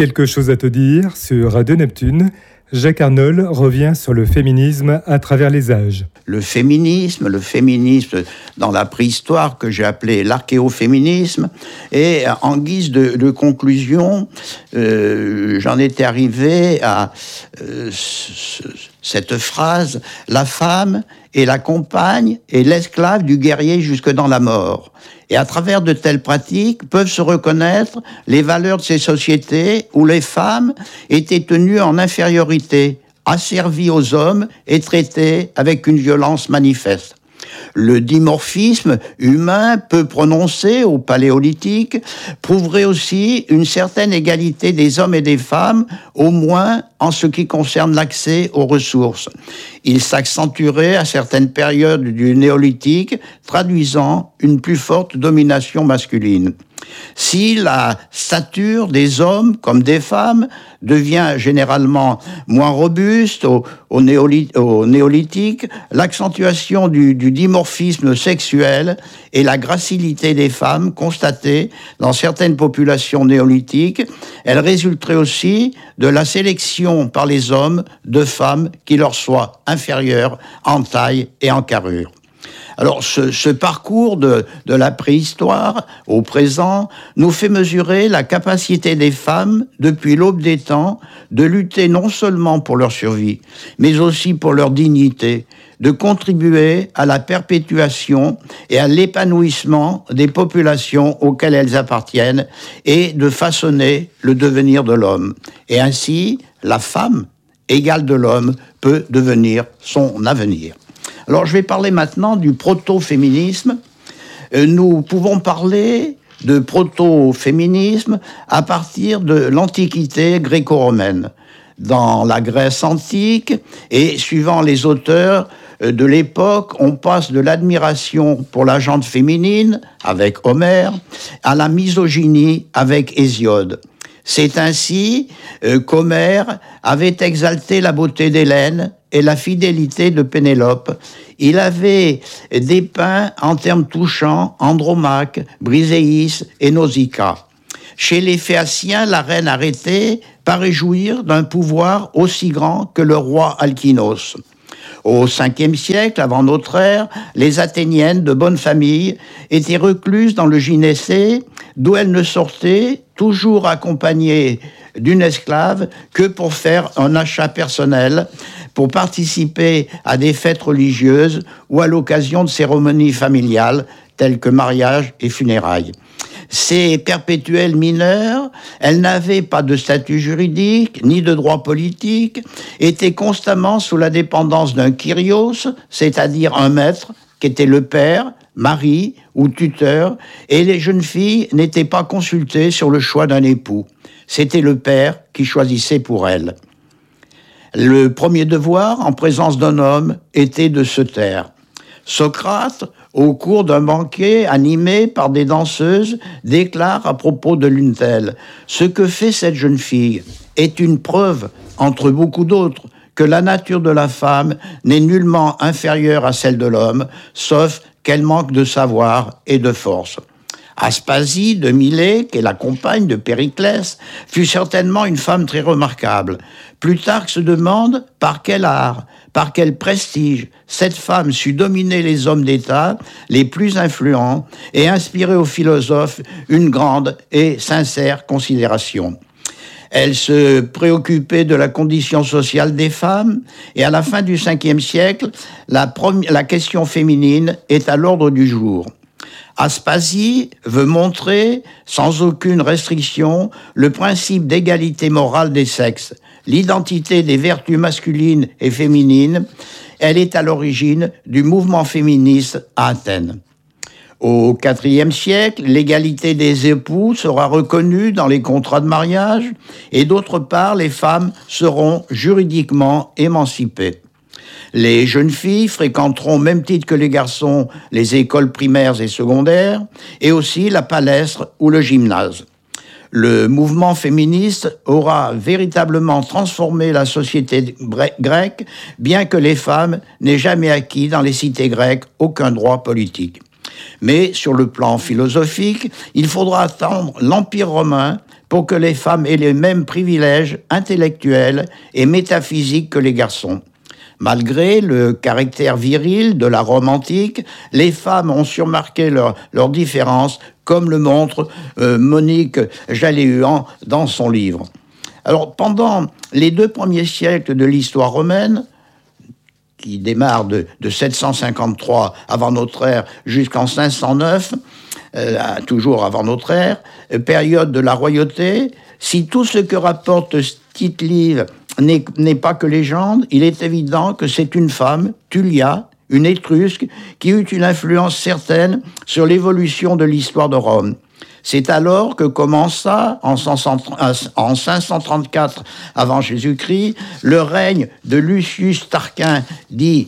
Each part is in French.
Quelque chose à te dire sur Radio Neptune. Jacques Arnold revient sur le féminisme à travers les âges. Le féminisme dans la préhistoire que j'ai appelé l'archéoféminisme. Et en guise de conclusion, j'en étais arrivé à cette phrase « La femme est la compagne et l'esclave du guerrier jusque dans la mort ». Et à travers de telles pratiques peuvent se reconnaître les valeurs de ces sociétés où les femmes étaient tenues en infériorité, asservies aux hommes et traitées avec une violence manifeste. Le dimorphisme humain peu prononcé au Paléolithique prouverait aussi une certaine égalité des hommes et des femmes, au moins en ce qui concerne l'accès aux ressources. Il s'accentuerait à certaines périodes du Néolithique, traduisant une plus forte domination masculine. Si la stature des hommes comme des femmes devient généralement moins robuste au néolithique, l'accentuation du dimorphisme sexuel et la gracilité des femmes constatées dans certaines populations néolithiques, elles résulteraient aussi de la sélection par les hommes de femmes qui leur soient inférieures en taille et en carrure. Alors, ce parcours de la préhistoire au présent nous fait mesurer la capacité des femmes, depuis l'aube des temps, de lutter non seulement pour leur survie, mais aussi pour leur dignité, de contribuer à la perpétuation et à l'épanouissement des populations auxquelles elles appartiennent et de façonner le devenir de l'homme. Et ainsi, la femme, égale de l'homme, peut devenir son avenir. Alors, je vais parler maintenant du proto-féminisme. Nous pouvons parler de proto-féminisme à partir de l'Antiquité gréco-romaine. Dans la Grèce antique, et suivant les auteurs de l'époque, on passe de l'admiration pour la gente féminine, avec Homère, à la misogynie, avec Hésiode. C'est ainsi qu'Homère avait exalté la beauté d'Hélène et la fidélité de Pénélope. Il avait dépeint en termes touchants Andromaque, Briséis et Nausicaa. Chez les Phéaciens, la reine arrêtée paraît jouir d'un pouvoir aussi grand que le roi Alkinos. Au 5e siècle, avant notre ère, les Athéniennes de bonne famille étaient recluses dans le gynécée, d'où elles ne sortaient, toujours accompagnées d'une esclave, que pour faire un achat personnel, pour participer à des fêtes religieuses ou à l'occasion de cérémonies familiales telles que mariage et funérailles. Ces perpétuelles mineures, elles n'avaient pas de statut juridique, ni de droit politique, étaient constamment sous la dépendance d'un kyrios, c'est-à-dire un maître, qui était le père, mari ou tuteur, et les jeunes filles n'étaient pas consultées sur le choix d'un époux. C'était le père qui choisissait pour elles. Le premier devoir, en présence d'un homme, était de se taire. Socrate, au cours d'un banquet animé par des danseuses, déclare à propos de l'une d'elles : « Ce que fait cette jeune fille est une preuve, entre beaucoup d'autres, que la nature de la femme n'est nullement inférieure à celle de l'homme, sauf qu'elle manque de savoir et de force. » Aspasie de Milet, qui est la compagne de Périclès, fut certainement une femme très remarquable. Plutarque se demande par quel art, par quel prestige cette femme sut dominer les hommes d'État les plus influents et inspirer aux philosophes une grande et sincère considération. Elle se préoccupait de la condition sociale des femmes et à la fin du 5e siècle, la question féminine est à l'ordre du jour. Aspasie veut montrer, sans aucune restriction, le principe d'égalité morale des sexes, l'identité des vertus masculines et féminines. Elle est à l'origine du mouvement féministe à Athènes. Au IVe siècle, l'égalité des époux sera reconnue dans les contrats de mariage et d'autre part, les femmes seront juridiquement émancipées. Les jeunes filles fréquenteront, au même titre que les garçons, les écoles primaires et secondaires, et aussi la palestre ou le gymnase. Le mouvement féministe aura véritablement transformé la société grecque, bien que les femmes n'aient jamais acquis dans les cités grecques aucun droit politique. Mais sur le plan philosophique, il faudra attendre l'Empire romain pour que les femmes aient les mêmes privilèges intellectuels et métaphysiques que les garçons. Malgré le caractère viril de la Rome antique, les femmes ont surmarqué leurs différences, comme le montre Monique Jaléhuan dans son livre. Alors, pendant les 2 premiers siècles de l'histoire romaine, qui démarre de 753 avant notre ère jusqu'en 509, toujours avant notre ère, période de la royauté, si tout ce que rapporte Tite-Live n'est pas que légende, il est évident que c'est une femme, Tullia, une Étrusque, qui eut une influence certaine sur l'évolution de l'histoire de Rome. C'est alors que commença, en 534 avant Jésus-Christ, le règne de Lucius Tarquin, dit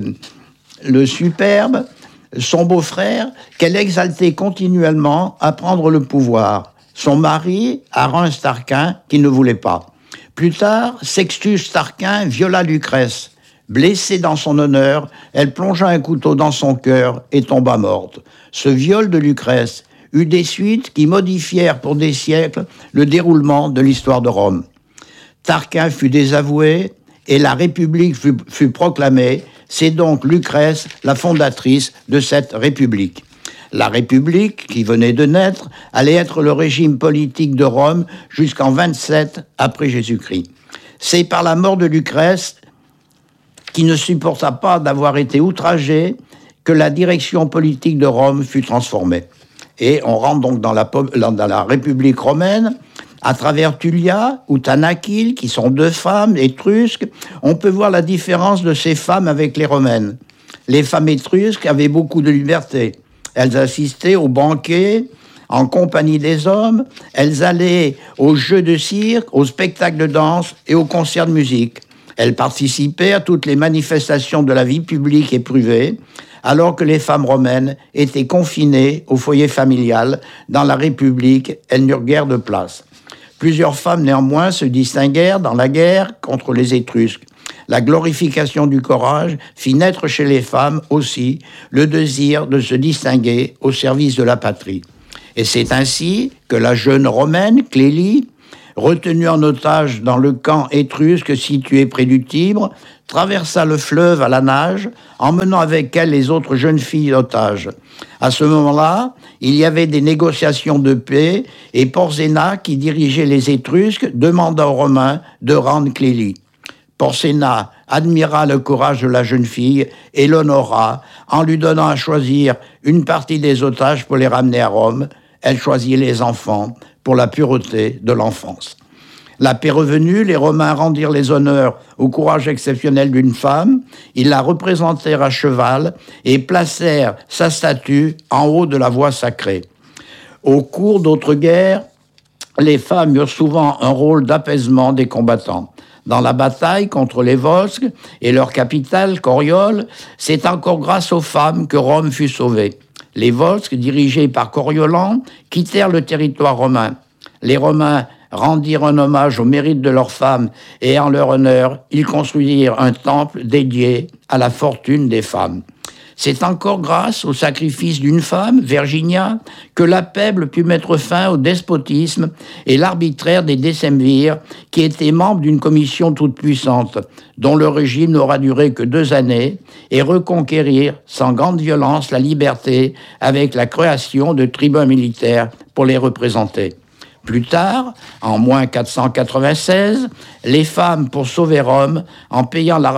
le Superbe, son beau-frère, qu'elle exaltait continuellement à prendre le pouvoir. Son mari, Arens Tarquin, qui ne voulait pas. Plus tard, Sextus Tarquin viola Lucrèce. Blessée dans son honneur, elle plongea un couteau dans son cœur et tomba morte. Ce viol de Lucrèce eut des suites qui modifièrent pour des siècles le déroulement de l'histoire de Rome. Tarquin fut désavoué et la République fut proclamée. C'est donc Lucrèce, la fondatrice de cette République. La République, qui venait de naître, allait être le régime politique de Rome jusqu'en 27 après Jésus-Christ. C'est par la mort de Lucrèce, qui ne supporta pas d'avoir été outragée, que la direction politique de Rome fut transformée. Et on rentre donc dans la République romaine, à travers Tullia ou Tanakil, qui sont 2 femmes étrusques. On peut voir la différence de ces femmes avec les romaines. Les femmes étrusques avaient beaucoup de liberté. Elles assistaient aux banquets en compagnie des hommes. Elles allaient aux jeux de cirque, aux spectacles de danse et aux concerts de musique. Elles participaient à toutes les manifestations de la vie publique et privée, alors que les femmes romaines étaient confinées au foyer familial. Dans la République, elles n'eurent guère de place. Plusieurs femmes, néanmoins, se distinguèrent dans la guerre contre les Étrusques. La glorification du courage fit naître chez les femmes aussi le désir de se distinguer au service de la patrie. Et c'est ainsi que la jeune romaine, Clélie, retenue en otage dans le camp étrusque situé près du Tibre, traversa le fleuve à la nage, emmenant avec elle les autres jeunes filles otages. À ce moment-là, il y avait des négociations de paix et Porsena, qui dirigeait les Étrusques, demanda aux Romains de rendre Clélie. Porsena admira le courage de la jeune fille et l'honora en lui donnant à choisir une partie des otages pour les ramener à Rome. Elle choisit les enfants pour la pureté de l'enfance. La paix revenue, les Romains rendirent les honneurs au courage exceptionnel d'une femme. Ils la représentèrent à cheval et placèrent sa statue en haut de la voie sacrée. Au cours d'autres guerres, les femmes eurent souvent un rôle d'apaisement des combattants. Dans la bataille contre les Volsques et leur capitale, Coriol, c'est encore grâce aux femmes que Rome fut sauvée. Les Volsques, dirigés par Coriolan, quittèrent le territoire romain. Les Romains rendirent un hommage au mérite de leurs femmes et en leur honneur, ils construisirent un temple dédié à la fortune des femmes. C'est encore grâce au sacrifice d'une femme, Virginia, que la Pèble put mettre fin au despotisme et l'arbitraire des décemvirs, qui étaient membres d'une commission toute puissante, dont le régime n'aura duré que 2 années, et reconquérir sans grande violence la liberté avec la création de tribuns militaires pour les représenter. Plus tard, en moins 496, les femmes, pour sauver Rome, en payant la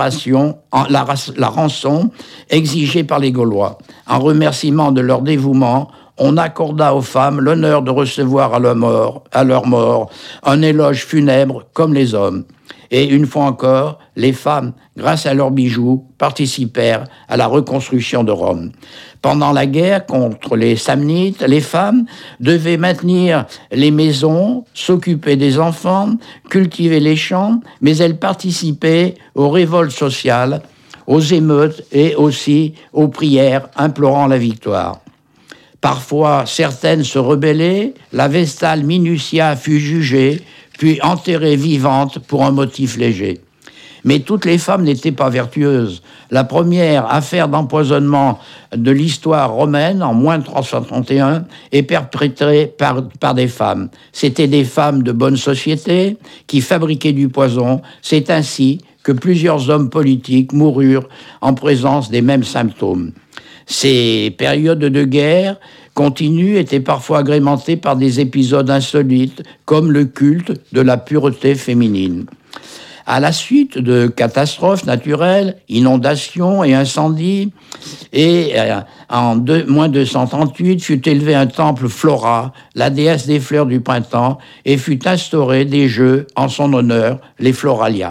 rançon exigée par les Gaulois. En remerciement de leur dévouement, on accorda aux femmes l'honneur de recevoir à leur mort un éloge funèbre comme les hommes. Et une fois encore, les femmes, grâce à leurs bijoux, participèrent à la reconstruction de Rome. Pendant la guerre contre les Samnites, les femmes devaient maintenir les maisons, s'occuper des enfants, cultiver les champs, mais elles participaient aux révoltes sociales, aux émeutes et aussi aux prières implorant la victoire. Parfois, certaines se rebellaient, la Vestale Minucia fut jugée, puis enterrée vivante pour un motif léger. Mais toutes les femmes n'étaient pas vertueuses. La première affaire d'empoisonnement de l'histoire romaine, en moins de 331, est perpétrée par des femmes. C'étaient des femmes de bonne société qui fabriquaient du poison. C'est ainsi que plusieurs hommes politiques moururent en présence des mêmes symptômes. Ces périodes de guerre continues étaient parfois agrémentées par des épisodes insolites, comme le culte de la pureté féminine. À la suite de catastrophes naturelles, inondations et incendies, en moins 238 fut élevé un temple Flora, la déesse des fleurs du printemps, et fut instauré des jeux en son honneur, les Floralia.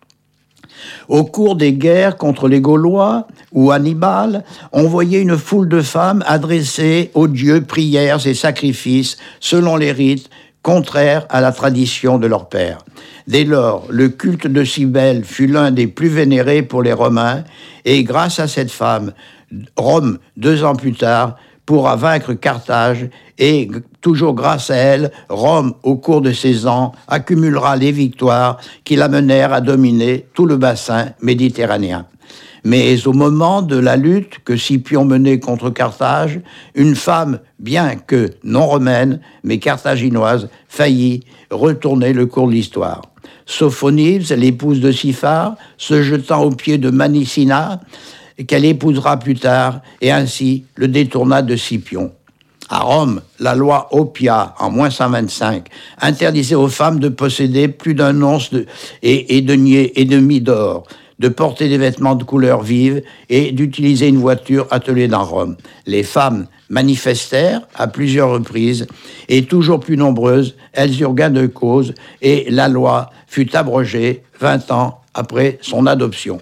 Au cours des guerres contre les Gaulois ou Hannibal, on voyait une foule de femmes adresser aux dieux prières et sacrifices selon les rites contraires à la tradition de leur père. Dès lors, le culte de Cybèle fut l'un des plus vénérés pour les Romains, et grâce à cette femme, Rome, 2 ans plus tard, pourra vaincre Carthage, et toujours grâce à elle, Rome, au cours de ces ans, accumulera les victoires qui l'amenèrent à dominer tout le bassin méditerranéen. Mais au moment de la lutte que Scipion menait contre Carthage, une femme, bien que non romaine, mais carthaginoise, faillit retourner le cours de l'histoire. Sophonies, l'épouse de Siphar, se jetant aux pieds de Manicina, qu'elle épousera plus tard, et ainsi le détourna de Scipion. À Rome, la loi Oppia, en moins 125, interdisait aux femmes de posséder plus d'un once et demi d'or, de porter des vêtements de couleur vive et d'utiliser une voiture attelée dans Rome. Les femmes manifestèrent à plusieurs reprises, et toujours plus nombreuses, elles eurent gain de cause, et la loi fut abrogée 20 ans après son adoption.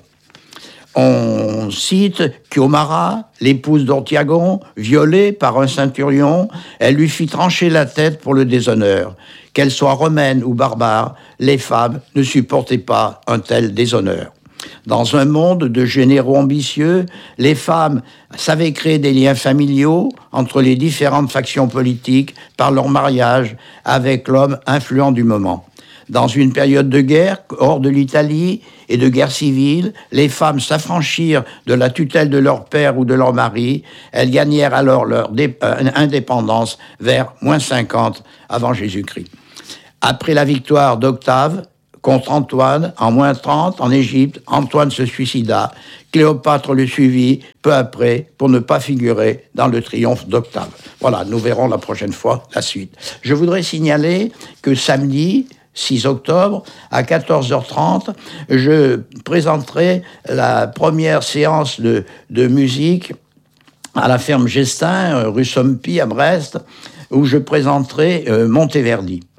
On cite Chiomara, l'épouse d'Ortiagon, violée par un centurion, elle lui fit trancher la tête pour le déshonneur. Qu'elles soient romaines ou barbares, les femmes ne supportaient pas un tel déshonneur. Dans un monde de généraux ambitieux, les femmes savaient créer des liens familiaux entre les différentes factions politiques par leur mariage avec l'homme influent du moment. Dans une période de guerre, hors de l'Italie et de guerre civile, les femmes s'affranchirent de la tutelle de leur père ou de leur mari. Elles gagnèrent alors leur indépendance vers moins 50 avant Jésus-Christ. Après la victoire d'Octave contre Antoine, en moins 30, en Égypte, Antoine se suicida. Cléopâtre le suivit peu après pour ne pas figurer dans le triomphe d'Octave. Voilà, nous verrons la prochaine fois la suite. Je voudrais signaler que samedi 6 octobre, à 14h30, je présenterai la première séance de musique à la ferme Gestin, rue Sompy, à Brest, où je présenterai Monteverdi.